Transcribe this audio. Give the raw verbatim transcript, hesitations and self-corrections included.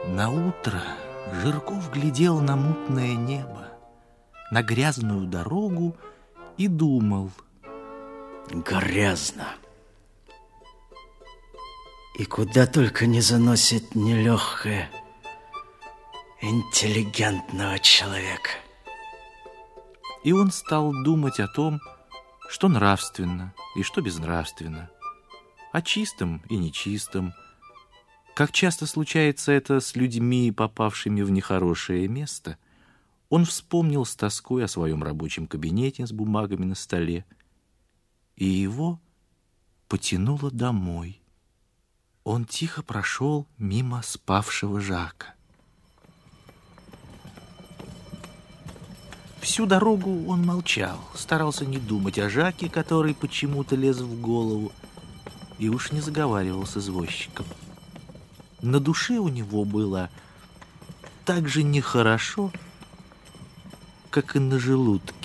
Наутро Жирков глядел на мутное небо, на грязную дорогу и думал: грязно. И куда только не заносит нелегкое интеллигентного человека. И он стал думать о том, что нравственно и что безнравственно, о чистом и нечистом. Как часто случается это с людьми, попавшими в нехорошее место, он вспомнил с тоской о своем рабочем кабинете с бумагами на столе, и его потянуло домой. Он тихо прошел мимо спавшего Жака. Всю дорогу он молчал, старался не думать о Жаке, который почему-то лез в голову, и уж не заговаривал с извозчиком. На душе у него было так же нехорошо, как и на желудке.